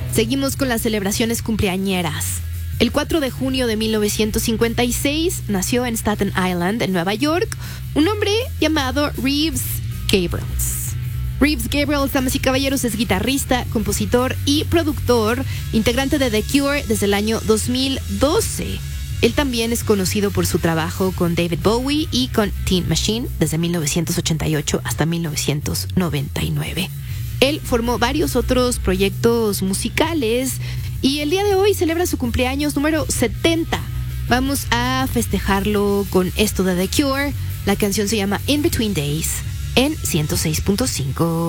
Seguimos con las celebraciones cumpleañeras. El 4 de junio de 1956 nació en Staten Island, en Nueva York, un hombre llamado Reeves Gabrels. Reeves Gabrels, damas y caballeros, es guitarrista, compositor y productor, integrante de The Cure desde el año 2012. Él también es conocido por su trabajo con David Bowie y con Teen Machine desde 1988 hasta 1999. Él formó varios otros proyectos musicales y el día de hoy celebra su cumpleaños número 70. Vamos a festejarlo con esto de The Cure. La canción se llama In Between Days en 106.5.